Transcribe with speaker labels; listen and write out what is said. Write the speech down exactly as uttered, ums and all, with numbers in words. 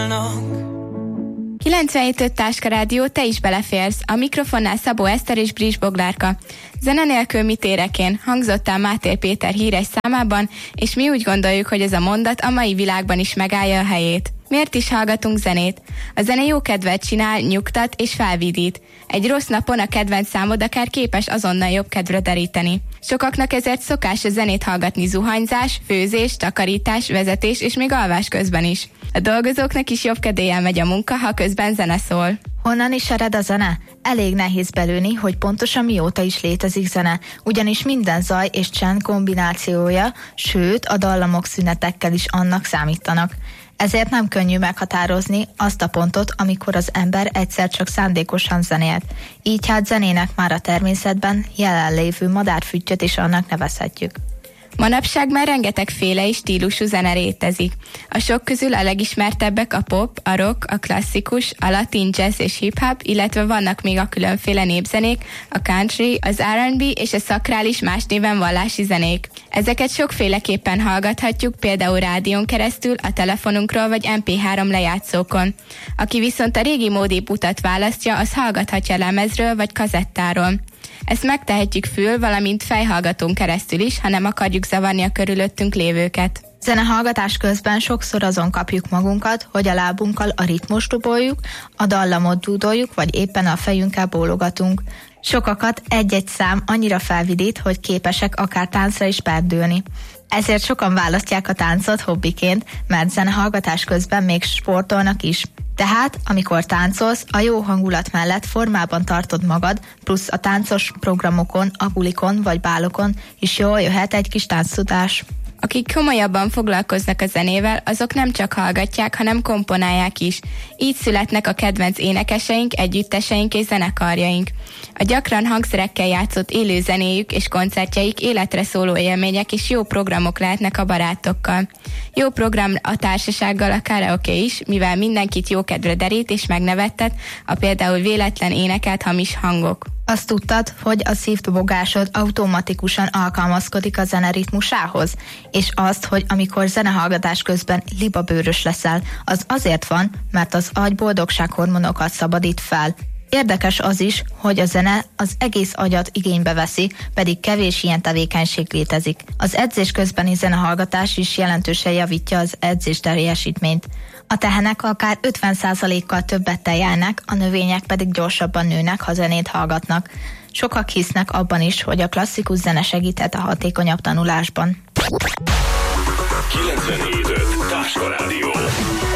Speaker 1: kilencvenhét öt Táska Rádió, te is beleférsz. A mikrofonnál Szabó Eszter és Bris Boglárka. Zene nélkül mit érek én? Hangzott el Mátér Péter híres számában, és mi úgy gondoljuk, hogy ez a mondat a mai világban is megállja a helyét. Miért is hallgatunk zenét? A zene jó kedvet csinál, nyugtat és felvidít. Egy rossz napon a kedvenc számod akár képes azonnal jobb kedvre deríteni. Sokaknak ezért szokás a zenét hallgatni zuhanyzás, főzés, takarítás, vezetés és még alvás közben is. A dolgozóknak is jobb kedéllyel megy a munka, ha közben zene szól.
Speaker 2: Honnan is ered a zene? Elég nehéz belőni, hogy pontosan mióta is létezik zene, ugyanis minden zaj és csend kombinációja, sőt a dallamok szünetekkel is annak számítanak. Ezért nem könnyű meghatározni azt a pontot, amikor az ember egyszer csak szándékosan zenélt. Így hát zenének már a természetben jelenlévő madárfüttyöt is annak nevezhetjük.
Speaker 1: Manapság már rengetegféle és stílusú zene létezik. A sok közül a legismertebbek a pop, a rock, a klasszikus, a latin, jazz és hip-hop, illetve vannak még a különféle népzenék, a country, az er and bé és a szakrális más néven vallási zenék. Ezeket sokféleképpen hallgathatjuk, például rádión keresztül, a telefonunkról vagy em pé három lejátszókon. Aki viszont a régi módi utat választja, az hallgathatja lemezről vagy kazettáról. Ezt megtehetjük fül, valamint fejhallgatón keresztül is, ha nem akarjuk zavarni a körülöttünk lévőket.
Speaker 2: Zenehallgatás közben sokszor azon kapjuk magunkat, hogy a lábunkkal a ritmust doboljuk, a dallamot dúdoljuk, vagy éppen a fejünkkel bólogatunk. Sokakat egy-egy szám annyira felvidít, hogy képesek akár táncra is perdülni. Ezért sokan választják a táncot hobbiként, mert zenehallgatás közben még sportolnak is. Tehát, amikor táncolsz, a jó hangulat mellett formában tartod magad, plusz a táncos programokon, a bulikon vagy bálokon is jól jöhet egy kis tánctudás.
Speaker 1: Akik komolyabban foglalkoznak a zenével, azok nem csak hallgatják, hanem komponálják is. Így születnek a kedvenc énekeseink, együtteseink és zenekarjaink. A gyakran hangszerekkel játszott élő zenéjük és koncertjeik életre szóló élmények és jó programok lehetnek a barátokkal. Jó program a társasággal a karaoke is, mivel mindenkit jó kedvre derít és megnevettet, a például véletlen énekelt hamis hangok.
Speaker 2: Azt tudtad, hogy a szívdobogásod automatikusan alkalmazkodik a zene ritmusához? És azt, hogy amikor zenehallgatás közben libabőrös leszel, az azért van, mert az agy boldogsághormonokat szabadít fel. Érdekes az is, hogy a zene az egész agyat igénybe veszi, pedig kevés ilyen tevékenység létezik. Az edzés közbeni zenehallgatás is jelentősen javítja az edzés teljesítményt. A tehenek akár ötven százalékkal többet tejelnek, a növények pedig gyorsabban nőnek, ha zenét hallgatnak. Sokak hisznek abban is, hogy a klasszikus zene segíthet a hatékonyabb tanulásban.
Speaker 3: kilencvenhét öt Táska Rádió.